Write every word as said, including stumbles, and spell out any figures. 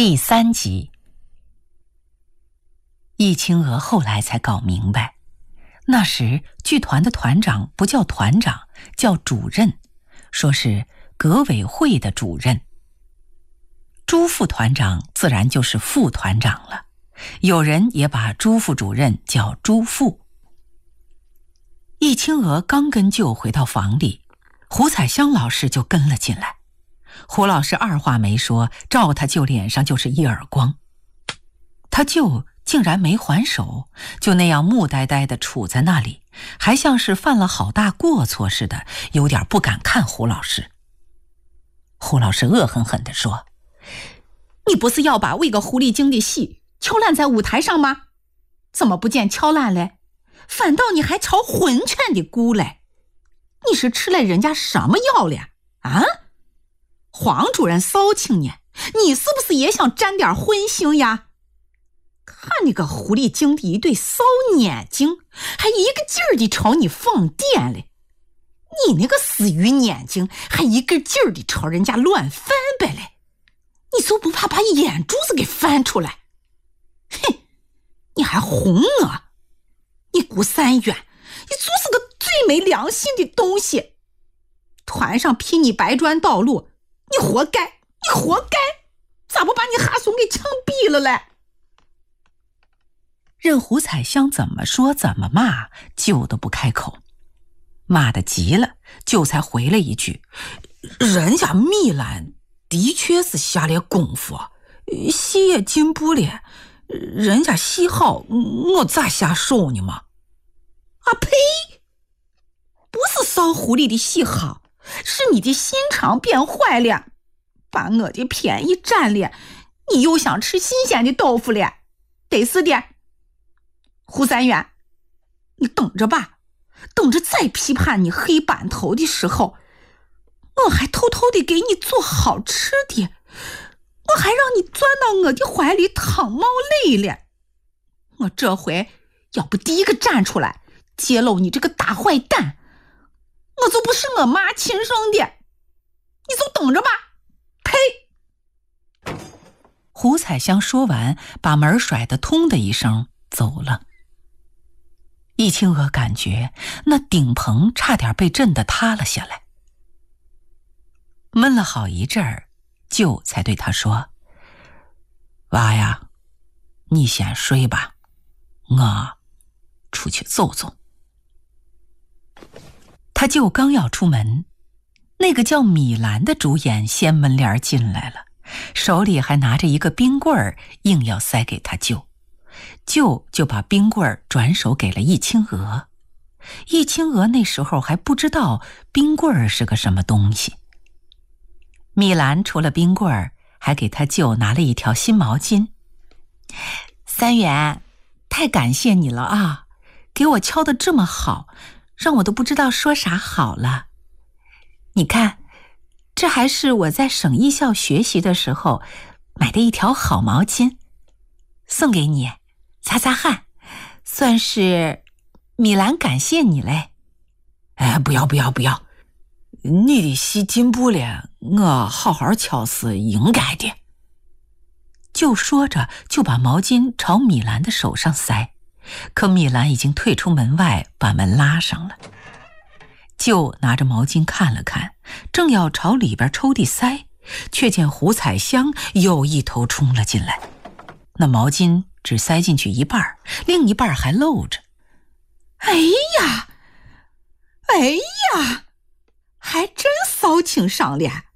第三集，易清娥后来才搞明白，那时剧团的团长不叫团长，叫主任，说是革委会的主任。朱副团长自然就是副团长了，有人也把朱副主任叫朱副。易清娥刚跟舅回到房里，胡彩香老师就跟了进来。胡老师二话没说，照他舅脸上就是一耳光。他舅竟然没还手，就那样木呆呆地杵在那里，还像是犯了好大过错似的，有点不敢看胡老师。胡老师恶狠狠地说：“ 你不是要把为个狐狸精的戏敲烂在舞台上吗？怎么不见敲烂嘞？反倒你还朝浑圈的鼓嘞？你是吃了人家什么药了啊？黄主任骚青年，你是不是也想沾点荤腥呀？看那个狐狸精的一对骚眼睛，还一个劲儿地朝你放电嘞！你那个死鱼眼睛，还一个劲儿地朝人家乱翻白嘞！你就不怕把眼珠子给翻出来？哼，你还哄我？你顾三远，你就是个最没良心的东西！团上批你白砖道路，你活该，你活该！咋不把你哈怂给枪毙了嘞？” 任胡彩香怎么说怎么骂，舅都不开口。骂得急了，舅才回了一句：“ 人家蜜兰的确是下了功夫，戏也进步了，人家戏好，我咋下手呢嘛？” 啊呸！不是骚狐狸的戏好，是你的心肠变坏了，把我的便宜占了，你又想吃新鲜的豆腐了，得是的。胡三元，你等着吧，等着再批判你黑板头的时候，我还偷偷地给你做好吃的，我还让你钻到我的怀里淌冒泪了。我这回要不第一个站出来揭露你这个大坏蛋，我就不是我妈亲生的，你就等着吧！呸！ 胡彩香说完，把门甩得通的一声走了。易清娥感觉那顶棚差点被震得塌了下来。闷了好一阵儿，舅才对他说：“娃呀，你先睡吧，我出去走走。”他舅刚要出门，那个叫米兰的主演掀门帘进来了，手里还拿着一个冰棍儿，硬要塞给他舅。舅就把冰棍儿转手给了易清娥。易清娥那时候还不知道冰棍儿是个什么东西。米兰除了冰棍儿，还给他舅拿了一条新毛巾。“三元，太感谢你了啊，给我敲得这么好，让我都不知道说啥好了。你看，这还是我在省艺校学习的时候买的一条好毛巾，送给你擦擦汗，算是米兰感谢你嘞。”“ 哎，不要不要不要，你的戏进步了，我好好敲是应该的。” 就说着就把毛巾朝米兰的手上塞，可米兰已经退出门外，把门拉上了。舅拿着毛巾看了看，正要朝里边抽屉塞，却见胡彩香又一头冲了进来。那毛巾只塞进去一半，另一半还露着。 “哎呀，哎呀，还真骚情上脸！